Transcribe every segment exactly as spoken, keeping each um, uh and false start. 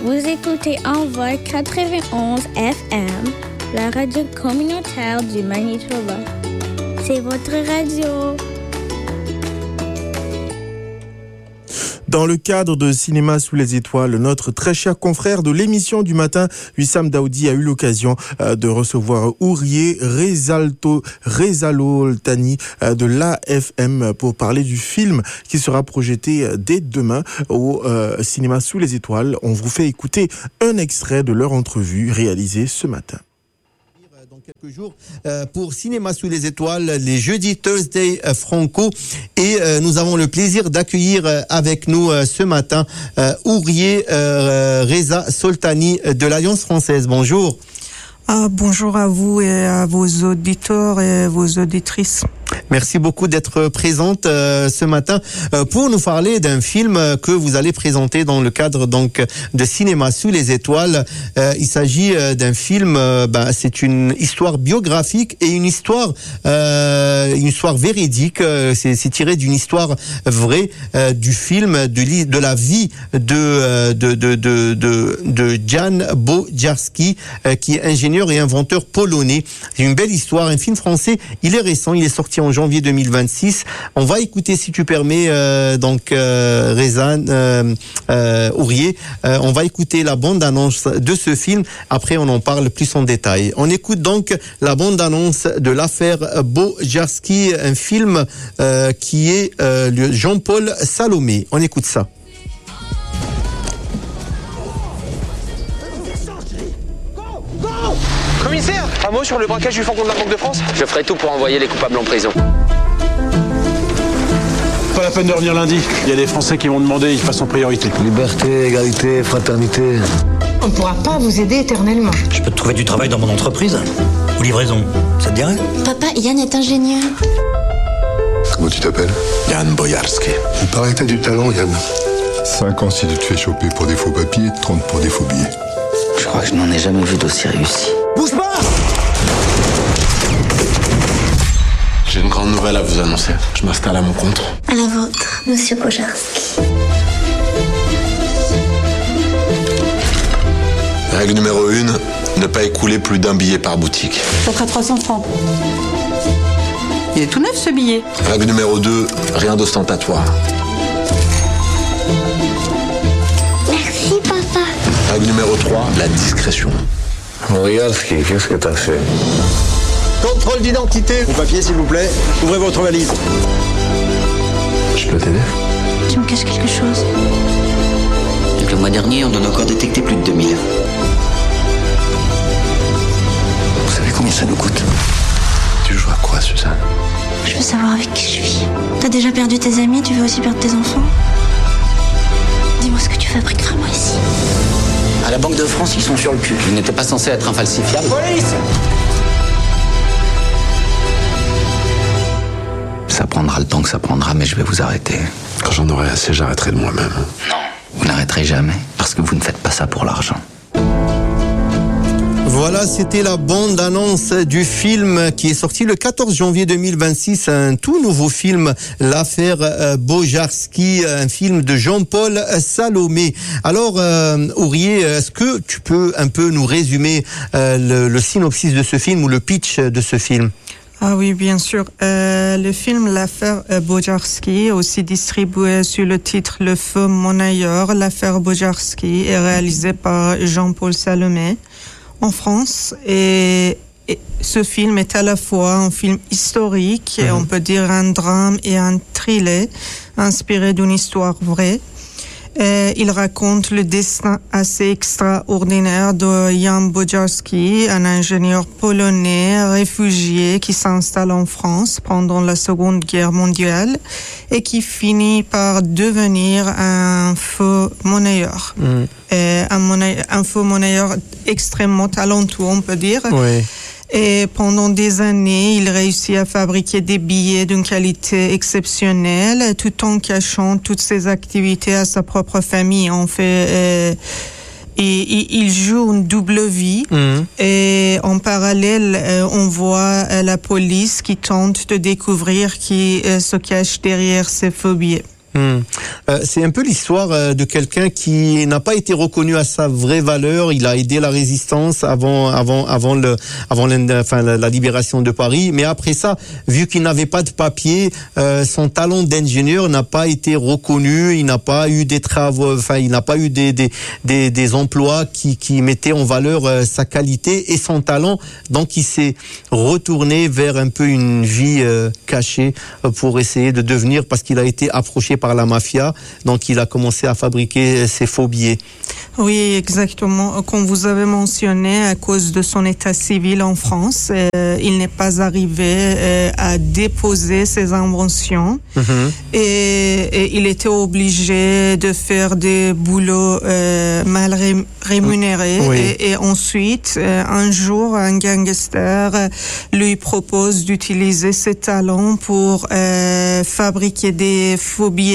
Vous écoutez Envol quatre-vingt-onze F M, la radio communautaire du Manitoba. C'est votre radio. Dans le cadre de Cinéma sous les étoiles, notre très cher confrère de l'émission du matin, Wissam Daoudi, a eu l'occasion euh, de recevoir Ourier Rezalto, Rezaloltani euh, de l'A F M pour parler du film qui sera projeté dès demain au euh, Cinéma sous les étoiles. On vous fait écouter un extrait de leur entrevue réalisée ce matin. Dans quelques jours euh, pour Cinéma sous les étoiles, les jeudis Thursday euh, Franco, et euh, nous avons le plaisir d'accueillir euh, avec nous euh, ce matin euh, Ourier euh, Reza Soltani de l'Alliance française. Bonjour. Ah, bonjour à vous et à vos auditeurs et vos auditrices. Merci beaucoup d'être présente euh, ce matin euh, pour nous parler d'un film que vous allez présenter dans le cadre donc de Cinéma sous les étoiles. Euh, il s'agit euh, d'un film, euh, bah, c'est une histoire biographique et une histoire, euh, une histoire véridique. Euh, c'est, c'est tiré d'une histoire vraie euh, du film de, de la vie de euh, de de de de, de Jan Bojarski, euh, qui est ingénieur et inventeur polonais. C'est une belle histoire, un film français. Il est récent, il est sorti en janvier deux mille vingt-six. On va écouter, si tu permets, euh, donc euh, Reza euh, euh, Ourier, euh, on va écouter la bande-annonce de ce film. Après, on en parle plus en détail. On écoute donc la bande-annonce de l'affaire Bojarski, un film euh, qui est euh, le Jean-Paul Salomé. On écoute ça. Commissaire, un mot sur le braquage du fourgon de la Banque de France ? Je ferai tout pour envoyer les coupables en prison. Pas la peine de revenir lundi. Il y a des Français qui m'ont demandé, ils passent en priorité. Liberté, égalité, fraternité. On ne pourra pas vous aider éternellement. Je peux te trouver du travail dans mon entreprise. Ou livraison, ça te dirait ? Papa, Yann est ingénieur. Comment tu t'appelles ? Jan Bojarski. Il paraît que t'as du talent, Yann. cinq ans si tu te fais choper pour des faux papiers, trente pour des faux billets. Je crois que je n'en ai jamais vu d'aussi réussi. Bouge pas ! J'ai une grande nouvelle à vous annoncer. Je m'installe à mon compte. À la vôtre, monsieur Bojarski. Règle numéro une, ne pas écouler plus d'un billet par boutique. Ça fera trois cents francs. Il est tout neuf ce billet. Règle numéro deux, rien d'ostentatoire. Merci, papa. Règle numéro trois, la discrétion. Bojarski, qu'est-ce que t'as fait ? Contrôle d'identité. Vos papiers, s'il vous plaît. Ouvrez votre valise. Je peux t'aider ? Tu me caches quelque chose. Le mois dernier, on en a encore détecté plus de deux mille. Vous savez combien ça nous coûte ? Tu joues à quoi, Suzanne ? Je veux savoir avec qui je vis. T'as déjà perdu tes amis, tu veux aussi perdre tes enfants ? Dis-moi ce que tu fabriques vraiment ici. À la Banque de France, ils sont sur le cul. Il n'était pas censé être infalsifiable. Police ! Ça prendra le temps que ça prendra, mais je vais vous arrêter. Quand j'en aurai assez, j'arrêterai de moi-même. Non, vous n'arrêterez jamais, parce que vous ne faites pas ça pour l'argent. Voilà, c'était la bande-annonce du film qui est sorti le quatorze janvier deux mille vingt-six, un tout nouveau film, l'affaire euh, Bojarski, un film de Jean-Paul Salomé. Alors, euh, Ourier, est-ce que tu peux un peu nous résumer euh, le, le synopsis de ce film ou le pitch de ce film ? Ah oui, bien sûr. Euh, le film L'affaire Bojarski, aussi distribué sous le titre Le feu monnayeur, l'affaire Bojarski, est réalisé par Jean-Paul Salomé en France. Et, et ce film est à la fois un film historique, mmh. et on peut dire un drame et un thriller, inspiré d'une histoire vraie. Et il raconte le destin assez extraordinaire de Jan Bojarski, un ingénieur polonais réfugié qui s'installe en France pendant la Seconde Guerre mondiale et qui finit par devenir un faux monnayeur. Mm. Et un, monnayeur, un faux monnayeur extrêmement talentueux, on peut dire. Oui. Et pendant des années, il réussit à fabriquer des billets d'une qualité exceptionnelle, tout en cachant toutes ses activités à sa propre famille. En fait, euh, et, et il joue une double vie. Mmh. Et en parallèle, euh, on voit euh, la police qui tente de découvrir qui euh, se cache derrière ces faux billets. Hum. Euh, c'est un peu l'histoire euh, de quelqu'un qui n'a pas été reconnu à sa vraie valeur. Il a aidé la résistance avant, avant, avant le, avant enfin, la, la libération de Paris. Mais après ça, vu qu'il n'avait pas de papier, euh, son talent d'ingénieur n'a pas été reconnu. Il n'a pas eu des travaux, enfin, il n'a pas eu des, des, des, des emplois qui, qui mettaient en valeur euh, sa qualité et son talent. Donc, il s'est retourné vers un peu une vie euh, cachée euh, pour essayer de devenir, parce qu'il a été approché par la mafia, donc il a commencé à fabriquer ses faux billets. Oui, exactement. Comme vous avez mentionné, à cause de son état civil en France, euh, il n'est pas arrivé euh, à déposer ses inventions. Mm-hmm. et, et il était obligé de faire des boulots euh, mal ré- rémunérés. Oui. Et, et ensuite, euh, un jour, un gangster lui propose d'utiliser ses talents pour euh, fabriquer des faux billets.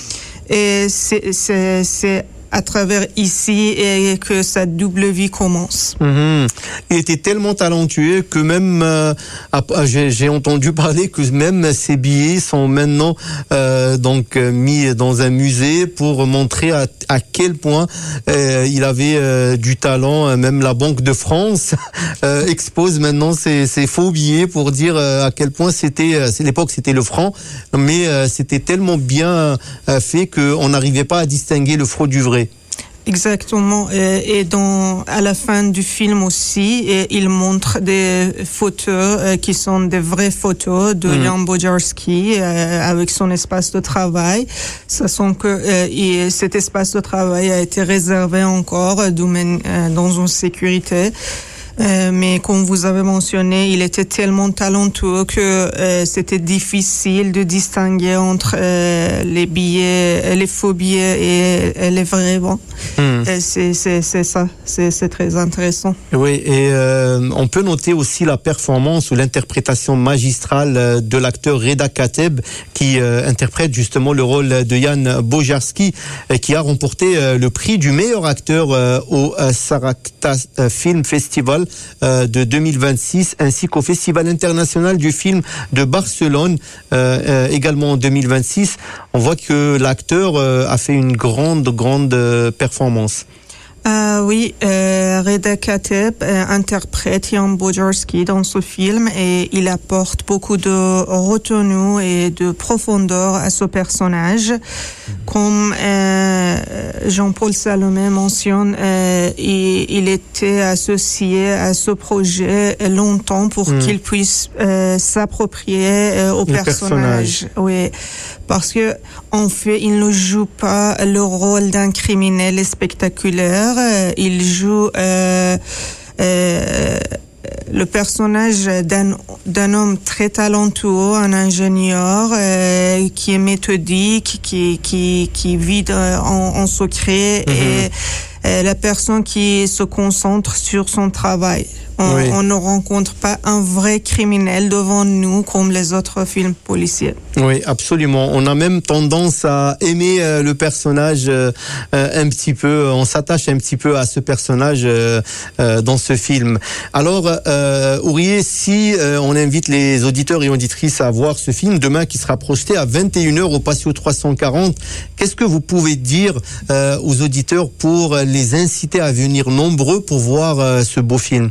Et c'est, c'est, c'est à travers ici et que sa double vie commence. Mmh. Il était tellement talentueux que même euh, j'ai, j'ai entendu parler que même ses billets sont maintenant euh, donc mis dans un musée pour montrer à, à quel point euh, il avait euh, du talent. Même la Banque de France euh, expose maintenant ses, ses faux billets pour dire euh, à quel point c'était. À l'époque c'était le franc, mais euh, c'était tellement bien euh, fait qu'on n'arrivait pas à distinguer le faux du vrai. Exactement. Et, et dans, à la fin du film aussi, et il montre des photos euh, qui sont des vraies photos de mmh. Jan Bojarski euh, avec son espace de travail. Sachant que euh, et cet espace de travail a été réservé encore euh, dans une sécurité. Euh, mais comme vous avez mentionné, il était tellement talentueux que euh, c'était difficile de distinguer entre euh, les billets, les faux billets et, et les vrais bons. Mmh. Et c'est, c'est, c'est ça, c'est, c'est très intéressant. Oui, et euh, on peut noter aussi la performance ou l'interprétation magistrale de l'acteur Reda Kateb, qui euh, interprète justement le rôle de Jan Bojarski, euh, qui a remporté euh, le prix du meilleur acteur euh, au euh, Sarakta euh, Film Festival de deux mille vingt-six, ainsi qu'au Festival international du film de Barcelone, euh, euh, également en deux mille vingt-six. On voit que l'acteur euh, a fait une grande, grande euh, performance. Euh, oui, euh, Reda Kateb euh, interprète Jan Bojarski dans ce film et il apporte beaucoup de retenue et de profondeur à ce personnage. Comme euh, Jean-Paul Salomé mentionne, euh, il, il était associé à ce projet longtemps pour mmh. qu'il puisse euh, s'approprier euh, au personnage. personnage. Oui, parce que en fait, il ne joue pas le rôle d'un criminel spectaculaire. Il joue euh, euh, le personnage d'un, d'un homme très talentueux, un ingénieur euh, qui est méthodique, qui qui qui vit en, en secret mmh. et euh, la personne qui se concentre sur son travail. On, oui. on ne rencontre pas un vrai criminel devant nous comme les autres films policiers. Oui, absolument. On a même tendance à aimer euh, le personnage euh, un petit peu. On s'attache un petit peu à ce personnage euh, euh, dans ce film. Alors, euh, Ourier, si euh, on invite les auditeurs et auditrices à voir ce film demain qui sera projeté à vingt et une heures au Patio trois cent quarante, qu'est-ce que vous pouvez dire euh, aux auditeurs pour les inciter à venir nombreux pour voir euh, ce beau film?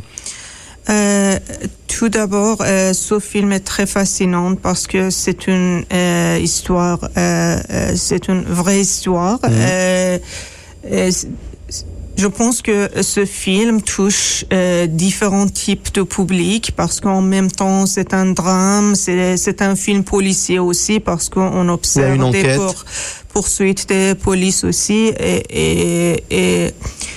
Euh, tout d'abord, euh, ce film est très fascinant parce que c'est une euh, histoire, euh, euh, c'est une vraie histoire. Mmh. Euh, euh, je pense que ce film touche euh, différents types de public parce qu'en même temps c'est un drame, c'est, c'est un film policier aussi parce qu'on observe des pour, poursuites des polices aussi et, et, et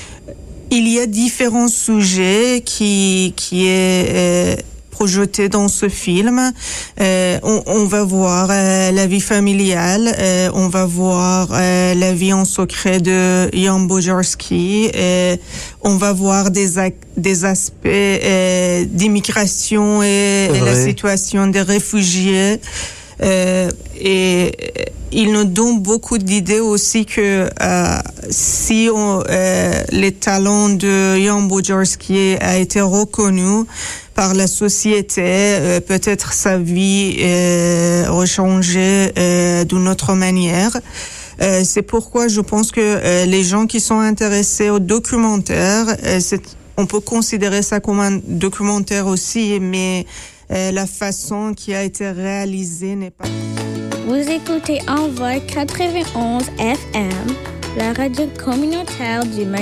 il y a différents sujets qui qui est euh, projeté dans ce film. Euh, on, on va voir euh, la vie familiale, euh, on va voir euh, la vie en secret de Jan Bojarski, euh, on va voir des des aspects euh, d'immigration et, et la situation des réfugiés. Euh, et il nous donne beaucoup d'idées aussi que euh, si on, euh, les talents de Jan Bojarski a été reconnu par la société, euh, peut-être sa vie est rechangée euh, d'une autre manière. Euh, c'est pourquoi je pense que euh, les gens qui sont intéressés au documentaire, euh, c'est, on peut considérer ça comme un documentaire aussi, mais euh, la façon qui a été réalisée n'est pas... Vous écoutez Envol quatre-vingt-onze F M, la radio communautaire du